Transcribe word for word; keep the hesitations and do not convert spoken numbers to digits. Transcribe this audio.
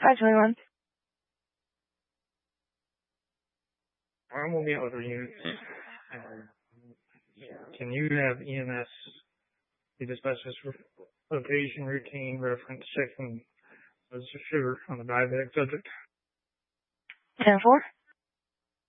five twenty-one. I will be out of units. Can you have E M S be dispatched for location, routine, reference, checking the sugar on the diabetic subject? ten four.